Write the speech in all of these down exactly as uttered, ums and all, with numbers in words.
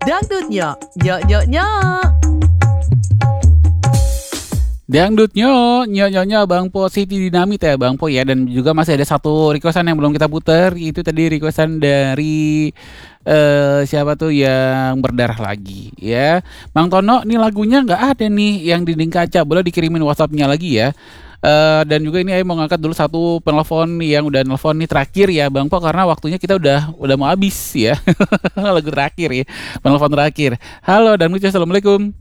Dangdutnya, nyok nyok nyok. Dangdut nyo, nyo nyo nyo Bang Po Siti Dinamit ya Bang Po ya. Dan juga masih ada satu requestan yang belum kita putar. Itu tadi requestan dari uh, siapa tuh yang berdarah lagi ya. Bang Tono, ini lagunya nggak ada nih yang dinding kaca. Boleh dikirimin WhatsAppnya lagi ya. Uh, dan juga ini saya mau ngangkat dulu satu penelpon yang udah nelpon nih terakhir ya Bang Po, karena waktunya kita udah udah mau habis ya. Lagu terakhir ya, penelpon terakhir. Halo Dangdut, assalamualaikum.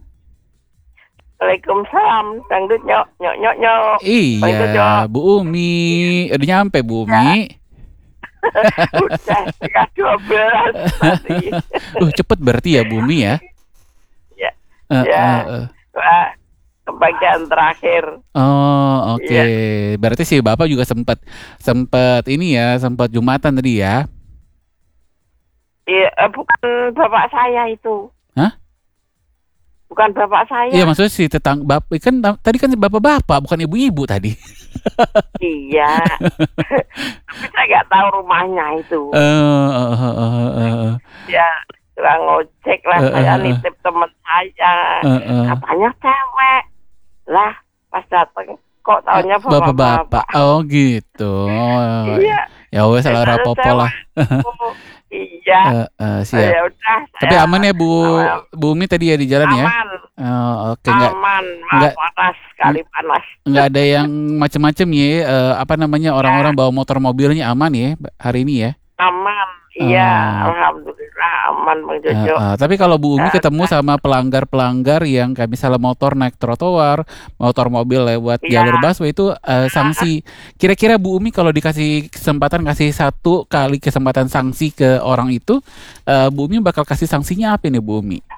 Waalaikumsalam, dangdut nyok nyok nyok nyok. Iya, Bu Umi, udah nyampe Bu Umi. Udah setengah dua belas tadi. Uh, cepet berarti ya Bu Umi ya? Ya, uh, ya. Uh, uh. Wah, kebagian terakhir. Oh, oke. Okay. Ya. Berarti si Bapak juga sempat sempat ini ya, sempat Jumatan tadi ya? Iya, bukan bapak saya itu. Hah? Bukan bapak saya. Iya, maksudnya si tetang bapak kan tadi kan bapak-bapak bukan ibu-ibu tadi. Iya. Tapi saya nggak tahu rumahnya itu. Uh, uh, uh, uh, uh. Ya, tukang ngojek lah, Uh, uh, saya uh. nitip teman saya. Uh, uh. Katanya cewek. Lah, pas datang kok taunya bapak-bapak. Oh, gitu. Iya. Ya wes salah rapopo lah. Iya. Uh, uh, siap. Ya udah. Tapi aman ya Bu aman. Bu Umi tadi ya di jalan aman. ya? Oh, oke okay. Nggak, aman. Nggak, panas sekali panas. Nggak ada yang macem-macem ya? Uh, apa namanya orang-orang ya. Bawa motor mobilnya aman ya hari ini ya? Aman. Iya, uh, alhamdulillah aman Bang Jojo. Uh, uh, tapi kalau Bu Umi uh, ketemu uh, sama pelanggar-pelanggar yang kayak misalnya motor naik trotoar, motor mobil lewat iya. jalur busway itu uh, sanksi. Kira-kira Bu Umi kalau dikasih kesempatan kasih satu kali kesempatan sanksi ke orang itu, uh, Bu Umi bakal kasih sanksinya apa nih Bu Umi?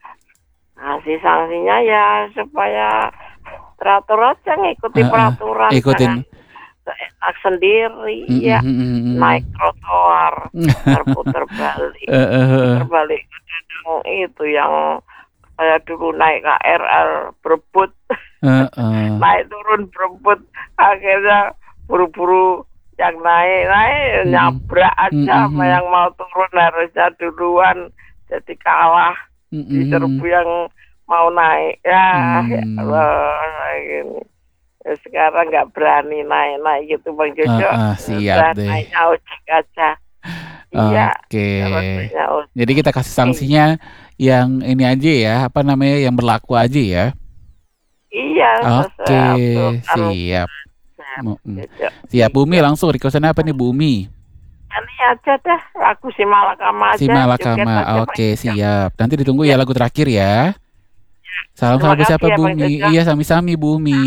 Kasih sanksinya ya supaya teratur aja, ngikuti uh, uh, peraturan. Ikutin. Enak sendiri mm-hmm, ya mm-hmm. naik trotoar terputar balik uh, uh, terbalik itu yang saya dulu naik K R L berebut uh, uh. naik turun berebut akhirnya buru-buru yang naik naik mm-hmm. nyabrak aja mm-hmm. sama yang mau turun harusnya duluan jadi kalah mm-hmm. diserbu yang mau naik ya, mm-hmm. ya Allah ini. Sekarang nggak berani naik-naik gitu Bang Jojo. Uh, uh, siap deh. Naiknya ojek aja. Iya. Oke. Okay. Jadi kita kasih sanksinya yang ini aja ya, apa namanya yang berlaku aja ya. Iya. Oke, okay. siap. Siap. Siap Bu Umi, langsung requestan apa nih Bu Umi? Ini aja deh, lagu Si Malakama aja. Si Malakama. Oke, okay, siap. Nanti ditunggu ya. ya lagu terakhir ya. Salam sama siapa Bu Umi? Iya, sami-sami Bu Umi.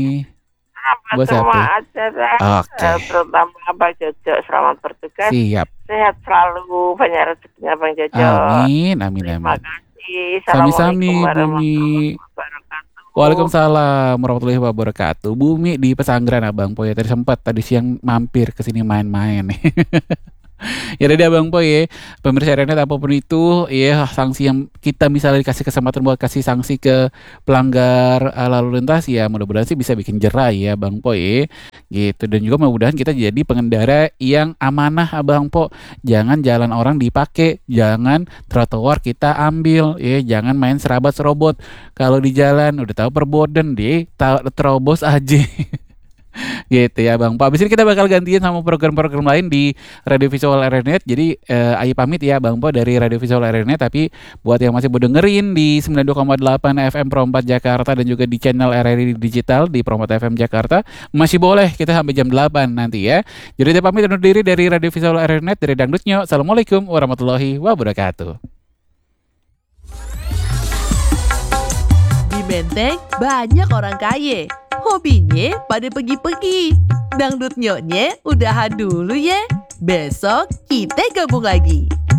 Buat semua acara, okay. uh, terutama Bang Jojo, selamat bertugas. Siap. Sehat selalu, banyak rezekinya Bang Jojo. Amin, amin, amin. Terima kasih. Sami-sami Bu Umi. Waalaikumsalam warahmatullahi wabarakatuh. Bu Umi di pesantren Abang Po ya, tadi sempat tadi siang mampir ke sini main-main. Ya udah Bang Po ya, pemirsa Renet apapun itu ya sanksi yang kita misalnya dikasih kesempatan buat kasih sanksi ke pelanggar uh, lalu lintas ya mudah-mudahan sih bisa bikin jerah ya Bang Po ya gitu. Dan juga mudah-mudahan kita jadi pengendara yang amanah Bang Po, jangan jalan orang dipakai, jangan trotoar kita ambil ya, jangan main serabat serobot kalau di jalan udah tahu perboden deh terobos aja. Gitu ya Bang Po. Abis ini kita bakal gantian sama program-program lain di Radio Visual R R Net. Jadi eh, Ayu pamit ya Bang Po dari Radio Visual R R Net. Tapi buat yang masih mau dengerin di sembilan puluh dua koma delapan F M Pro empat Jakarta dan juga di channel R R I Digital di Pro empat F M Jakarta, masih boleh kita sampai jam delapan nanti ya. Jadi kita pamit undur diri dari Radio Visual R R Net dari Dangdutnya. Assalamualaikum warahmatullahi wabarakatuh. Di Menteng banyak orang kaya, hobinya pada pergi-pergi. Dangdut nyoknya udahan dulu ya. Besok kita gabung lagi.